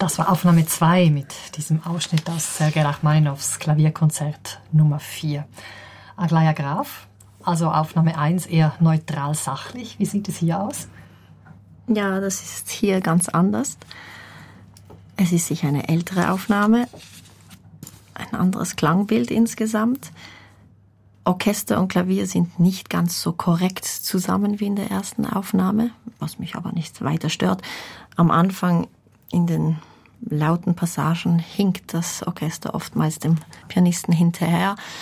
Das war Aufnahme 2 mit diesem Ausschnitt aus Sergei Rachmaninows Klavierkonzert Nummer 4. Aglaja Graf, also Aufnahme 1 eher neutral sachlich. Wie sieht es hier aus? Ja, das ist hier ganz anders. Es ist sicher eine ältere Aufnahme, ein anderes Klangbild insgesamt. Orchester und Klavier sind nicht ganz so korrekt zusammen wie in der ersten Aufnahme, was mich aber nicht weiter stört. Am Anfang in den lauten Passagen hinkt das Orchester oftmals dem Pianisten hinterher.